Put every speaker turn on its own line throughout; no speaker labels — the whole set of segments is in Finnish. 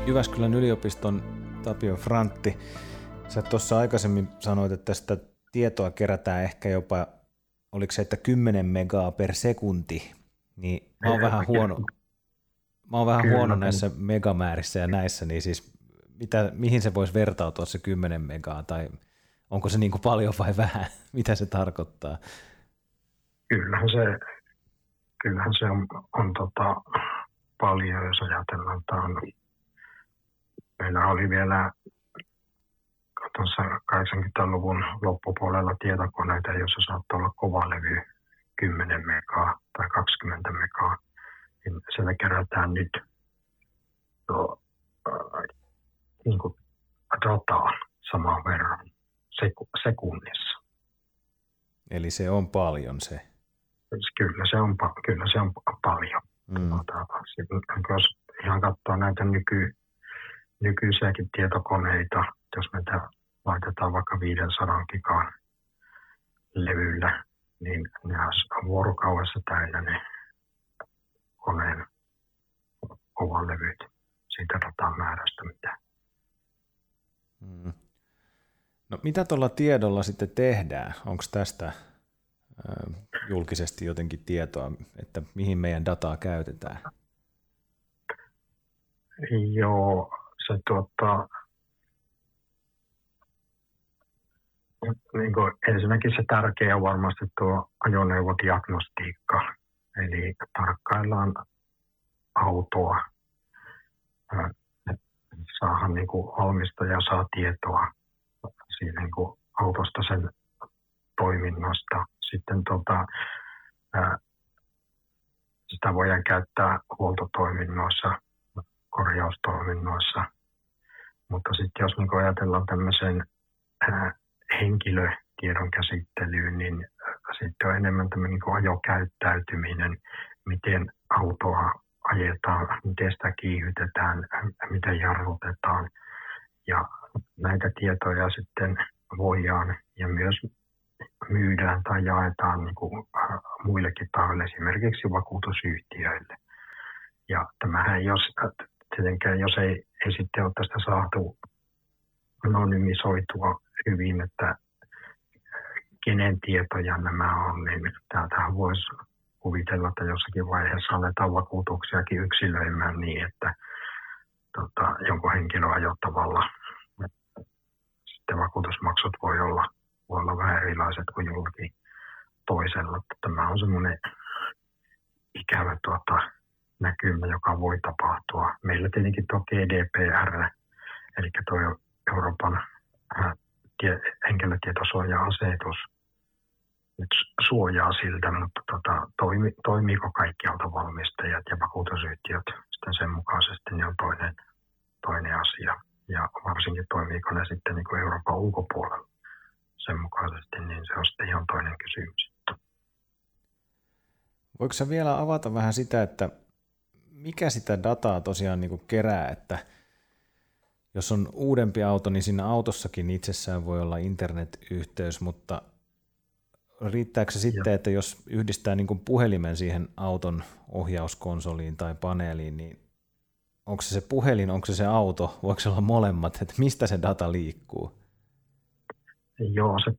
Jyväskylän yliopiston Tapio Frantti, sä tuossa aikaisemmin sanoit, että tästä tietoa kerätään ehkä jopa, oliko se, että 10 megaa per sekunti, niin mä oon vähän huono näissä megamäärissä ja näissä, niin siis mihin se voisi vertautua se 10 megaa, tai onko se niin kuin paljon vai vähän, mitä se tarkoittaa?
Kyllähän se on paljon, jos ajatellaan, että meillä oli vielä tuossa 80-luvun loppupuolella tietokoneita, joissa saattoi olla kova levy 10 megaa tai 20 megaa, niin siellä kerätään nyt niin kuin dataa saman verran sekunnissa.
Eli se on paljon se.
Kyllä se on paljon. Jos ihan katsoo näitä nykyisiäkin tietokoneita, jos me laitetaan vaikka 500 gigan levyllä, niin ne on vuorokaudessa täynnä ne koneen kovan levyt siitä datan määrästä.
No mitä tuolla tiedolla sitten tehdään? Onko tästä julkisesti jotenkin tietoa, että mihin meidän dataa käytetään?
Joo, se niin kuin ensinnäkin se tärkeä on varmasti tuo ajoneuvodiagnostiikka, eli tarkkaillaan autoa, saadaan niin kuin valmistaja saa tietoa siinä niin kuin autosta sen toiminnasta. Sitten sitä voidaan käyttää huoltotoiminnoissa, korjaustoiminnoissa, mutta sitten jos niin ajatellaan tämmöisen henkilötiedon käsittelyyn, niin sitten on enemmän tämmöinen niin ajokäyttäytyminen, miten autoa ajetaan, miten sitä kiihytetään, miten jarrutetaan. Ja näitä tietoja sitten voidaan ja myös myydään tai jaetaan niin kuin muillekin tahoille, esimerkiksi vakuutusyhtiöille. Ja tämähän jos ei sitten ole tästä saatu anonymisoitua hyvin, että kenen tietoja nämä on, niin täältähän voisi kuvitella, että jossakin vaiheessa aletaan vakuutuksiakin yksilöimään niin, että jonkun henkilön ajottavalla sitten vakuutusmaksut voi olla vähän erilaiset kuin jollakin toisella. Tämä on semmoinen ikävä näkymä, joka voi tapahtua. Meillä tietenkin tuo GDPR, eli tuo Euroopan henkilötietosuoja-asetus nyt suojaa siltä, mutta toimiiko kaikki autovalmistajat ja vakuutusyhtiöt sitten sen mukaisesti, niin on toinen asia. Ja varsinkin toimiiko ne sitten niin kuin Euroopan ulkopuolella sen mukaisesti, niin se on sitten ihan toinen kysymys.
Voiko sä vielä avata vähän sitä, että mikä sitä dataa tosiaan niin kuin kerää, että jos on uudempi auto, niin siinä autossakin itsessään voi olla internetyhteys, mutta riittääkö se sitten, että jos yhdistää niin kuin puhelimen siihen auton ohjauskonsoliin tai paneeliin, niin onko se puhelin, onko se auto, voiko se olla molemmat, että mistä se data liikkuu?
Joo, se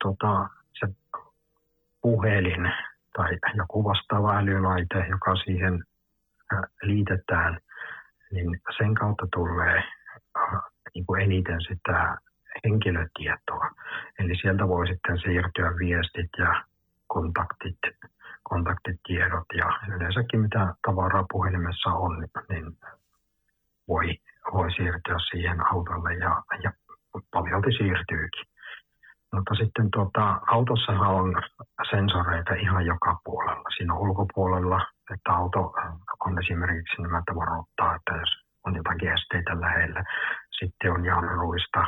puhelin tai joku vastaava älylaite, joka siihen liitetään, niin sen kautta tulee niin kuin eniten sitä henkilötietoa. Eli sieltä voi sitten siirtyä viestit ja kontaktitiedot ja yleensäkin mitä tavaraa puhelimessa on, niin voi siirtyä siihen autolle ja paljolti siirtyykin. Mutta sitten autossahan on sensoreita ihan joka puolella. Siinä ulkopuolella, että auto on esimerkiksi nämä, että varoittaa, että jos on jotakin esteitä lähellä. Sitten on jarruista,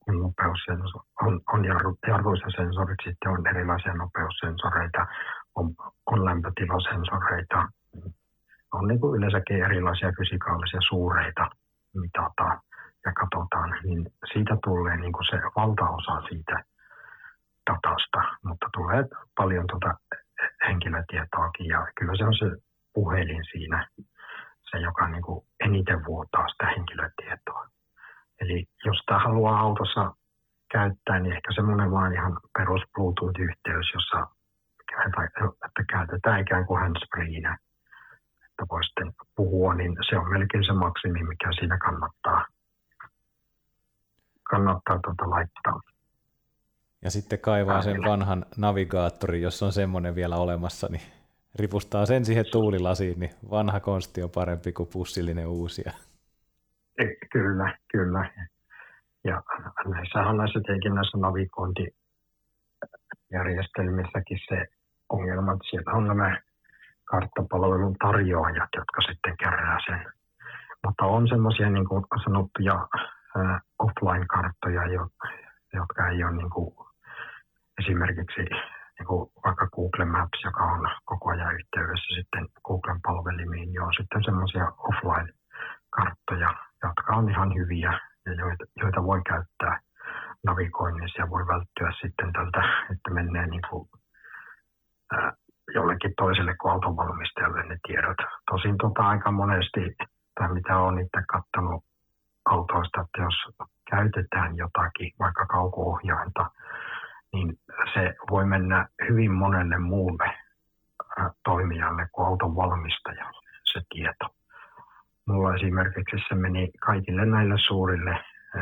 on jarruista sensorit, sitten on erilaisia nopeussensoreita, on lämpötilasensoreita. On niin kuin yleensäkin erilaisia fysikaalisia suureita mitataan ja katsotaan, niin siitä tulee niin kuin se valtaosa siitä datasta, mutta tulee paljon henkilötietoakin ja kyllä se on se puhelin siinä, se joka niin kuin eniten vuotaa sitä henkilötietoa. haluaa autossa käyttää, niin ehkä semmoinen vaan ihan perus Bluetooth-yhteys, jossa että käytetään ikään kuin handsfreena, että voi sitten puhua, niin se on melkein se maksimi, mikä siinä kannattaa laittaa.
Ja sitten kaivaa sen vanhan navigaattorin, jos on semmoinen vielä olemassa, niin ripustaa sen siihen tuulilasiin, niin vanha konsti on parempi kuin pussillinen uusia.
Kyllä. Ja näissä tietenkin näissä navigointijärjestelmissäkin se ongelma, että siellä on nämä karttapalvelun tarjoajat, jotka sitten kerää sen. Mutta on semmoisia niin kuin sanottuja offline-karttoja, jotka ei ole niin kuin, esimerkiksi niin kuin vaikka Google Maps, joka on koko ajan yhteydessä sitten Googlen palvelimiin, niin on sitten semmoisia offline-karttoja, jotka on ihan hyviä ja joita voi käyttää navigoinnissa ja voi välttyä sitten tältä, että menee niin kuin, jollekin toiselle kuin autonvalmistajalle ne tiedot. Tosin aika monesti, tai mitä olen itse katsonut autoista, että jos käytetään jotakin, vaikka kauko-ohjainta, niin se voi mennä hyvin monelle muulle toimijalle kuin auton valmistajalle se tieto. Mulla esimerkiksi se meni kaikille näille suurille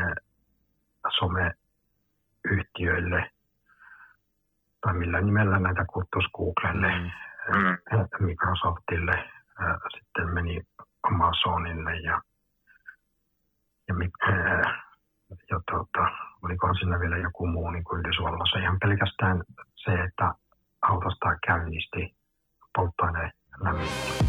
someyhtiöille, tai millä nimellä näitä kutsuisi Googlelle, Microsoftille, sitten meni Amazonille ja olikohan siinä vielä joku muu niin kuin Yhdysvalloissa. Ihan pelkästään se, että autosta käynnisti polttoaineen lämmitys.